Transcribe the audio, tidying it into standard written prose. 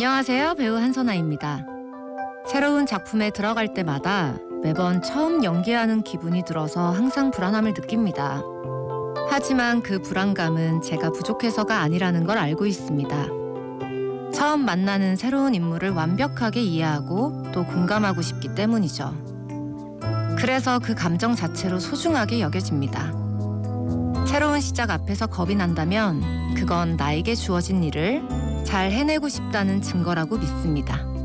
안녕하세요. 배우 한선아입니다. 새로운 작품에 들어갈 때마다 매번 처음 연기하는 기분이 들어서 항상 불안함을 느낍니다. 하지만 그 불안감은 제가 부족해서가 아니라는 걸 알고 있습니다. 처음 만나는 새로운 인물을 완벽하게 이해하고 또 공감하고 싶기 때문이죠. 그래서 그 감정 자체로 소중하게 여겨집니다. 새로운 시작 앞에서 겁이 난다면 그건 나에게 주어진 일을 잘 해내고 싶다는 증거라고 믿습니다.